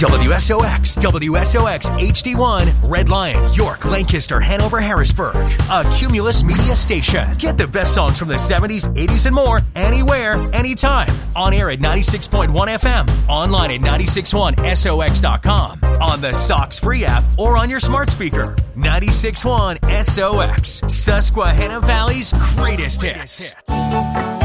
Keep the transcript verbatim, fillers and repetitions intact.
W S O X, W S O X H D one, Red Lion, York, Lancaster, Hanover, Harrisburg. A Cumulus Media station. Get the best songs from the seventies, eighties, and more anywhere, anytime. On air at ninety-six point one F M. Online at nine six one S O X dot com. On the Sox free app or on your smart speaker. ninety-six point one S O X. Susquehanna Valley's greatest hits.